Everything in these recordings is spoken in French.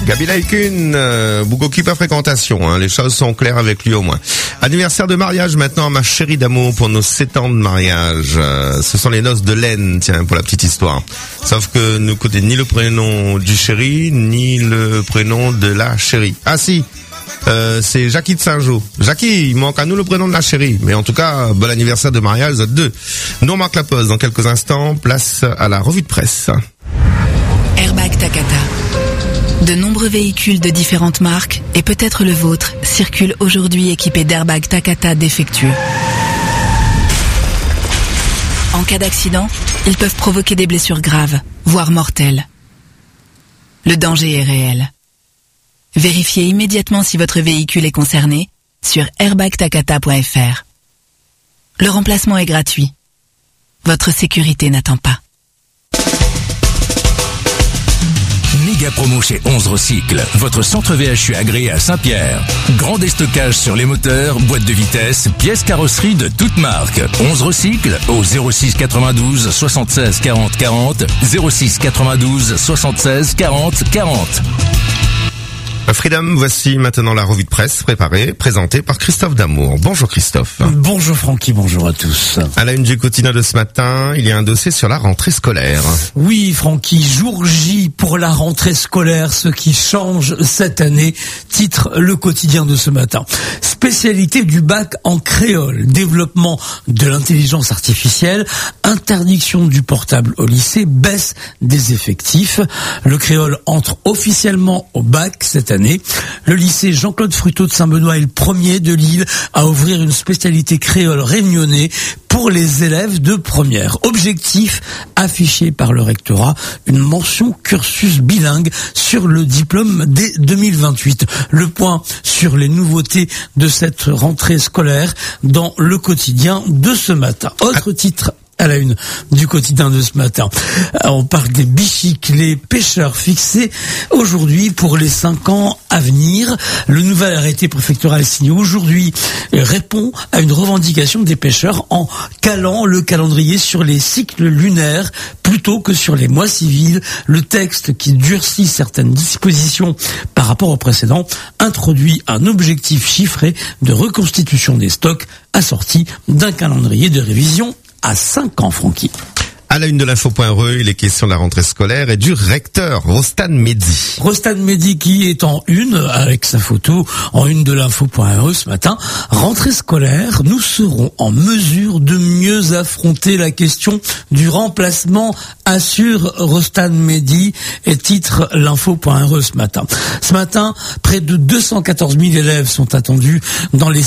Gabi Laikun, Bougoki pas fréquentation, hein, les choses sont claires avec lui au moins. Anniversaire de mariage maintenant, ma chérie d'amour, pour nos 7 ans de mariage. Ce sont les noces de laine, tiens, pour la petite histoire. Sauf que nous connaissons ni le prénom du chéri, ni le prénom de la chérie. Ah si, c'est Jackie de Saint-Jean. Jackie, il manque à nous le prénom de la chérie. Mais en tout cas, bon anniversaire de mariage, 2. Nous on marque la pause dans quelques instants, place à la revue de presse. Airbag Takata. De nombreux véhicules de différentes marques, et peut-être le vôtre, circulent aujourd'hui équipés d'airbags Takata défectueux. En cas d'accident, ils peuvent provoquer des blessures graves, voire mortelles. Le danger est réel. Vérifiez immédiatement si votre véhicule est concerné sur airbagtakata.fr. Le remplacement est gratuit. Votre sécurité n'attend pas. Méga promo chez 11 Recycle, votre centre VHU agréé à Saint-Pierre. Grand déstockage sur les moteurs, boîtes de vitesse, pièces carrosserie de toutes marques. 11 Recycle au 06 92 76 40 40, 06 92 76 40 40. Freedom, voici maintenant la revue de presse présentée par Christophe Damour. Bonjour Christophe. Bonjour Francky, bonjour à tous. À la une du quotidien de ce matin, il y a un dossier sur la rentrée scolaire. Oui Francky, jour J pour la rentrée scolaire, ce qui change cette année, titre le quotidien de ce matin. Spécialité du bac en créole, développement de l'intelligence artificielle, interdiction du portable au lycée, baisse des effectifs. Le créole entre officiellement au bac cette année. Le lycée Jean-Claude Fruteau de Saint-Benoît est le premier de l'île à ouvrir une spécialité créole réunionnais pour les élèves de première. Objectif affiché par le rectorat, une mention cursus bilingue sur le diplôme dès 2028. Le point sur les nouveautés de cette rentrée scolaire dans le quotidien de ce matin. Autre titre à la une du quotidien de ce matin. On parle des bichiques, les pêcheurs fixés aujourd'hui pour les 5 ans à venir. Le nouvel arrêté préfectoral signé aujourd'hui répond à une revendication des pêcheurs en calant le calendrier sur les cycles lunaires plutôt que sur les mois civils. Le texte qui durcit certaines dispositions par rapport au précédent introduit un objectif chiffré de reconstitution des stocks assorti d'un calendrier de révision à 5 ans, Francky. À la une de l'info.re, il est question de la rentrée scolaire et du recteur, Rostan Mehdi. Rostan Mehdi qui est en une, avec sa photo, en une de l'info.re ce matin. Rentrée scolaire, nous serons en mesure de mieux affronter la question du remplacement, assure Rostan Mehdi, et titre l'info.re ce matin. Ce matin, près de 214 000 élèves sont attendus dans les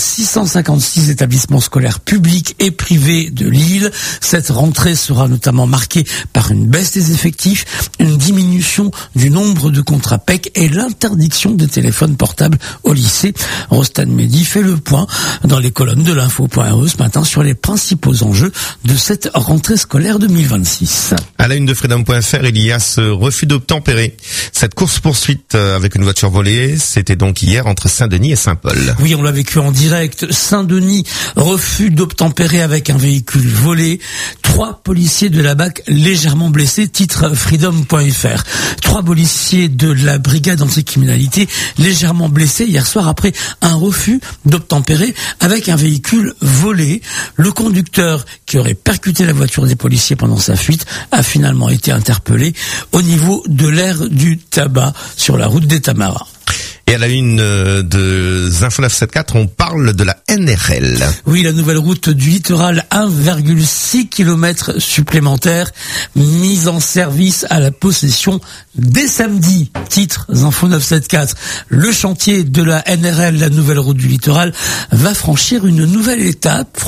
656 établissements scolaires publics et privés de l'île. Cette rentrée sera notamment marqué par une baisse des effectifs, une diminution du nombre de contrats PEC et l'interdiction des téléphones portables au lycée. Rostan Mehdi fait le point dans les colonnes de l'info.re ce matin sur les principaux enjeux de cette rentrée scolaire 2026. À la une de Freedom.fr, il y a ce refus d'obtempérer. Cette course-poursuite avec une voiture volée, c'était donc hier entre Saint-Denis et Saint-Paul. Oui, on l'a vécu en direct. Saint-Denis, refus d'obtempérer avec un véhicule volé. 3 policiers de la BAC légèrement blessés, titre Freedom.fr. 3 policiers de la brigade anticriminalité légèrement blessés hier soir après un refus d'obtempérer avec un véhicule volé. Le conducteur qui aurait percuté la voiture des policiers pendant sa fuite a finalement été interpellé au niveau de l'aire du tabac sur la route des Tamarins. Et à la une de Zinfo 974, on parle de la NRL. Oui, la nouvelle route du littoral, 1,6 km supplémentaire, mise en service à la possession dès samedi. Titre Zinfo 974. Le chantier de la NRL, la nouvelle route du littoral, va franchir une nouvelle étape.